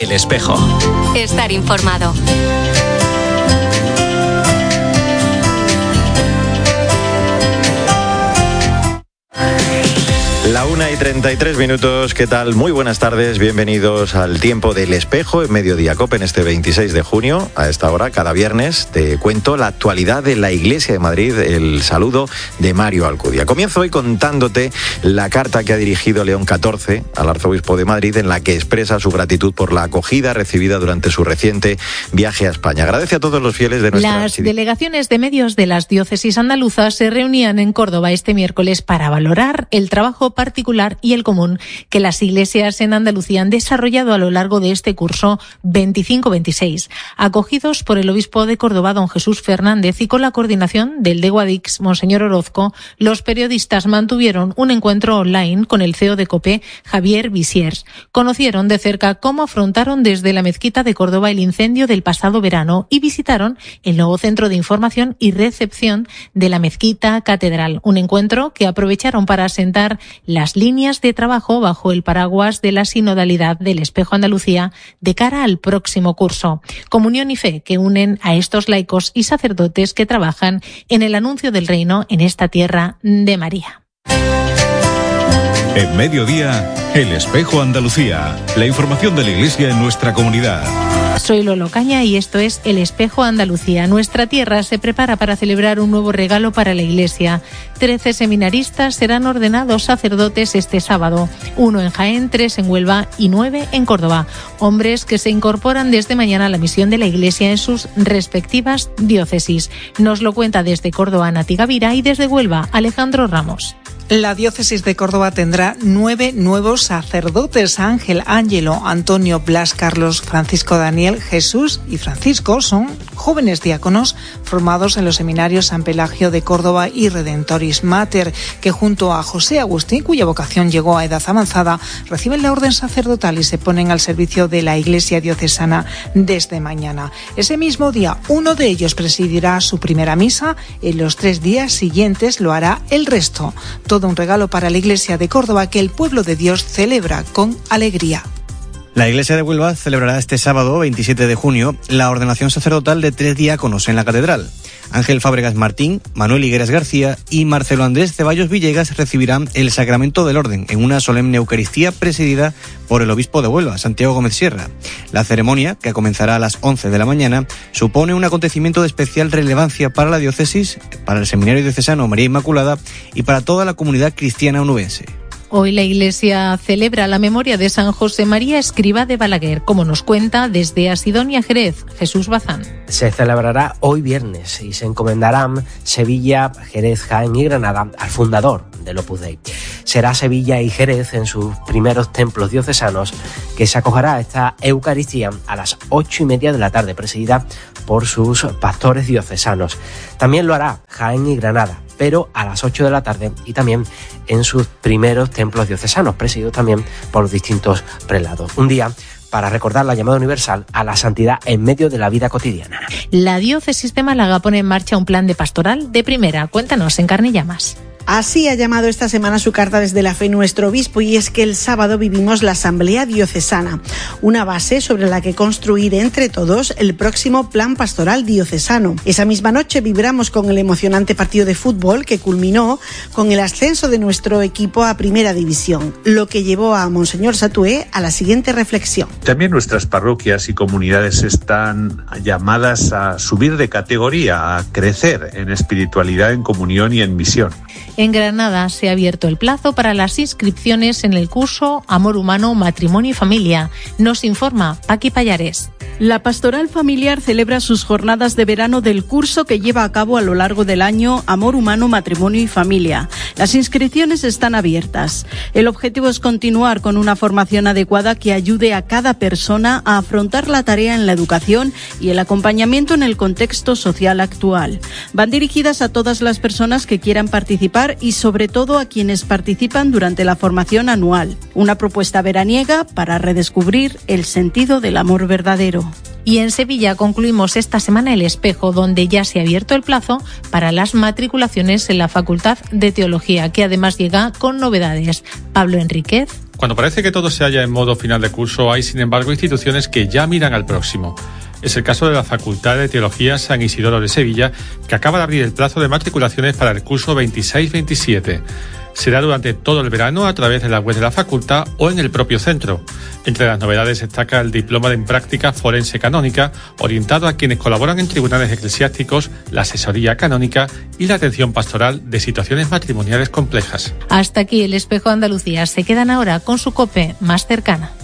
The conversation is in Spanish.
El Espejo. Estar informado. La 1:33, ¿qué tal? Muy buenas tardes, bienvenidos al tiempo del Espejo en Mediodía COPE en este 26 de junio. A esta hora, cada viernes, te cuento la actualidad de la Iglesia de Madrid, el saludo de Mario Alcudia. Comienzo hoy contándote la carta que ha dirigido León XIV al arzobispo de Madrid, en la que expresa su gratitud por la acogida recibida durante su reciente viaje a España. Agradece a todos los fieles de nuestra... Las delegaciones de medios de las diócesis andaluzas se reunían en Córdoba este miércoles para valorar el trabajo particular y el común que las iglesias en Andalucía han desarrollado a lo largo de este curso 25-26. Acogidos por el obispo de Córdoba, don Jesús Fernández, y con la coordinación del de Guadix, monseñor Orozco, los periodistas mantuvieron un encuentro online con el CEO de COPE, Javier Visiers. Conocieron de cerca cómo afrontaron desde la mezquita de Córdoba el incendio del pasado verano y visitaron el nuevo centro de información y recepción de la mezquita catedral. Un encuentro que aprovecharon para asentar las líneas de trabajo bajo el paraguas de la sinodalidad del Espejo Andalucía de cara al próximo curso. Comunión y fe que unen a estos laicos y sacerdotes que trabajan en el anuncio del reino en esta tierra de María. En Mediodía, El Espejo Andalucía. La información de la Iglesia en nuestra comunidad. Soy Lolo Caña y esto es El Espejo Andalucía. Nuestra tierra se prepara para celebrar un nuevo regalo para la Iglesia. 13 seminaristas serán ordenados sacerdotes este sábado. 1 en Jaén, 3 en Huelva y 9 en Córdoba. Hombres que se incorporan desde mañana a la misión de la Iglesia en sus respectivas diócesis. Nos lo cuenta desde Córdoba Nati Gavira y desde Huelva Alejandro Ramos. La diócesis de Córdoba tendrá 9 nuevos sacerdotes: Ángel, Ángelo, Antonio, Blas, Carlos, Francisco, Daniel, Jesús y Francisco. Son jóvenes diáconos formados en los seminarios San Pelagio de Córdoba y Redentoris Mater, que junto a José Agustín, cuya vocación llegó a edad avanzada, reciben la orden sacerdotal y se ponen al servicio de la Iglesia diocesana desde mañana. Ese mismo día, uno de ellos presidirá su primera misa. En los 3 días siguientes lo hará el resto. Todo un regalo para la Iglesia de Córdoba que el pueblo de Dios celebra con alegría. La Iglesia de Huelva celebrará este sábado, 27 de junio, la ordenación sacerdotal de 3 diáconos en la catedral. Ángel Fábregas Martín, Manuel Higueras García y Marcelo Andrés Ceballos Villegas recibirán el sacramento del orden en una solemne Eucaristía presidida por el obispo de Huelva, Santiago Gómez Sierra. La ceremonia, que comenzará a las 11 de la mañana, supone un acontecimiento de especial relevancia para la diócesis, para el Seminario Diocesano María Inmaculada y para toda la comunidad cristiana onubense. Hoy la Iglesia celebra la memoria de San José María Escrivá de Balaguer, como nos cuenta desde Asidonia, Jerez, Jesús Bazán. Se celebrará hoy viernes y se encomendarán Sevilla, Jerez, Jaén y Granada al fundador del Opus Dei. Será Sevilla y Jerez en sus primeros templos diocesanos que se acogerá a esta Eucaristía a las 8:30 de la tarde, presidida por sus pastores diocesanos. También lo hará Jaén y Granada, pero a las 8 de la tarde y también en sus primeros templos diocesanos, presididos también por los distintos prelados. Un día para recordar la llamada universal a la santidad en medio de la vida cotidiana. La diócesis de Málaga pone en marcha un plan de pastoral de primera. Cuéntanos en Carne y Llamas. Así ha llamado esta semana su carta desde la fe nuestro obispo, y es que el sábado vivimos la Asamblea Diocesana, una base sobre la que construir entre todos el próximo plan pastoral diocesano. Esa misma noche vibramos con el emocionante partido de fútbol que culminó con el ascenso de nuestro equipo a Primera División, lo que llevó a Monseñor Satué a la siguiente reflexión. También nuestras parroquias y comunidades están llamadas a subir de categoría, a crecer en espiritualidad, en comunión y en misión. En Granada se ha abierto el plazo para las inscripciones en el curso Amor Humano, Matrimonio y Familia. Nos informa Paqui Payares. La Pastoral Familiar celebra sus jornadas de verano del curso que lleva a cabo a lo largo del año Amor Humano, Matrimonio y Familia. Las inscripciones están abiertas. El objetivo es continuar con una formación adecuada que ayude a cada persona a afrontar la tarea en la educación y el acompañamiento en el contexto social actual. Van dirigidas a todas las personas que quieran participar y sobre todo a quienes participan durante la formación anual. Una propuesta veraniega para redescubrir el sentido del amor verdadero. Y en Sevilla concluimos esta semana el Espejo, donde ya se ha abierto el plazo para las matriculaciones en la Facultad de Teología, que además llega con novedades. Pablo Enríquez. Cuando parece que todo se halla en modo final de curso, hay sin embargo instituciones que ya miran al próximo. Es el caso de la Facultad de Teología San Isidoro de Sevilla, que acaba de abrir el plazo de matriculaciones para el curso 26-27. Será durante todo el verano a través de la web de la facultad o en el propio centro. Entre las novedades destaca el diploma en práctica forense canónica, orientado a quienes colaboran en tribunales eclesiásticos, la asesoría canónica y la atención pastoral de situaciones matrimoniales complejas. Hasta aquí el Espejo Andalucía. Se quedan ahora con su COPE más cercana.